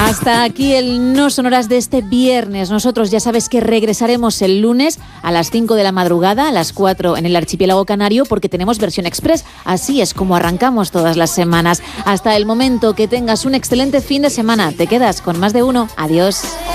Hasta aquí el No Sonoras de este viernes. Nosotros ya sabes que regresaremos el lunes a las 5 de la madrugada, a las 4 en el archipiélago canario, porque tenemos versión express. Así es como arrancamos todas las semanas. Hasta el momento, que tengas un excelente fin de semana. Te quedas con Más de Uno. Adiós.